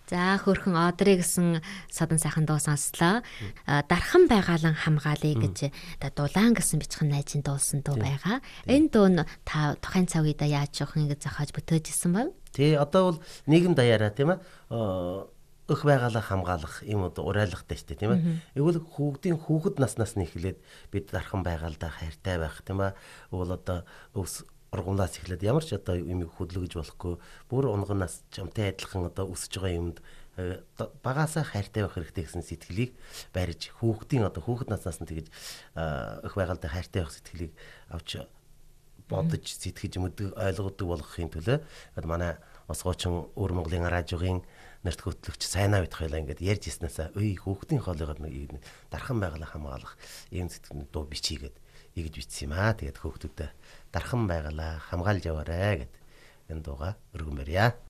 За хөрхөн Одрыг гэсэн садан сайхан дуу сонслоо. Дархан байгаалан хамгаалъя гэж дулаан гэсэн бичхэн найзын дуулсан дуу байгаа. Энэ дуу нь та тухайн цаг үедээ яаж явах ингэж зохиож бүтээж исэн бол? Тий, одоо бол нийгэм даяараа тийм ээ. Өх байгаалаа хамгаалах юм уу урайлахтай шүү дээ тийм ээ. Эвгүй хүүхэд наснаас нь эхлээд бид дархан байгаалдаа хайртай байх тийм ээ. Уул одоо өвс ургамлаас эхлээд ямар ч одоо юм хөдлөж болохгүй бүр унганаас чамтай адилхан одоо өсөж байгаа юмд багаасаа хайртай байх хэрэгтэй гэсэн сэтгэлийг барьж хүүхэд наснаас нь тэгэж өх байгаалдаа хайртай байх сэтгэлийг авч бодож сэтгэж мэддэг ойлгодог болгохын төлөө манай бас гоочин өвөр Монголын радиогийн нарт хөтлөгч сайнаа битх байлаа ингээд ярьж ирснээсээ хүүхдийн хоолойгоор нэг дархан байгалаа хамгаалах ийм сэтгэл дуу бичийгээд ийгэж бичсэн юм аа. Тэгээд хүүхдүүдэд дархан байгалаа хамгаалж яваарэ гэд энэ дууга өргөн барья.